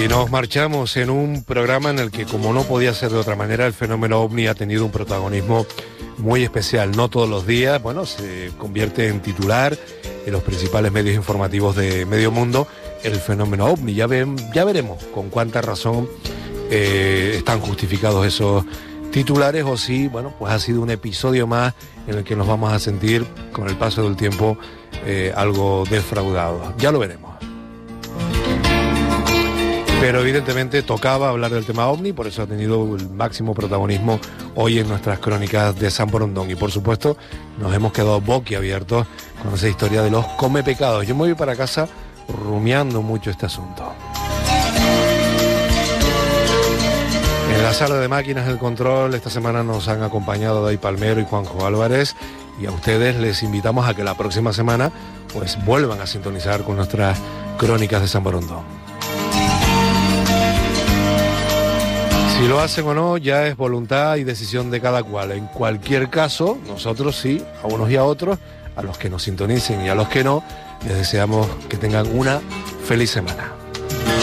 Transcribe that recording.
Y nos marchamos en un programa en el que, como no podía ser de otra manera, el fenómeno OVNI ha tenido un protagonismo muy especial. No todos los días, bueno, se convierte en titular en los principales medios informativos de medio mundo el fenómeno OVNI. Ya veremos con cuánta razón están justificados esos titulares o si, bueno, pues ha sido un episodio más en el que nos vamos a sentir con el paso del tiempo algo defraudados. Ya lo veremos. Pero evidentemente tocaba hablar del tema OVNI, por eso ha tenido el máximo protagonismo hoy en nuestras crónicas de San Borondón. Y por supuesto nos hemos quedado boquiabiertos con esa historia de los comepecados. Yo me voy para casa rumiando mucho este asunto. En la sala de máquinas del control esta semana nos han acompañado Day Palmero y Juanjo Álvarez, y a ustedes les invitamos a que la próxima semana pues vuelvan a sintonizar con nuestras crónicas de San Borondón. Si lo hacen o no ya es voluntad y decisión de cada cual. En cualquier caso, nosotros sí, a unos y a otros, a los que nos sintonicen y a los que no, les deseamos que tengan una feliz semana.